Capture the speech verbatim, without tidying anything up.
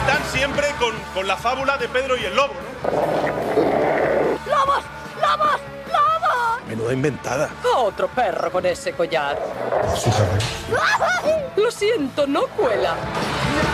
están siempre con, con la fábula de Pedro y el lobo, ¿no? ¡Lobos! ¡Lobos! ¡Lobos! Menuda inventada. Otro perro con ese collar. Lo siento, no cuela.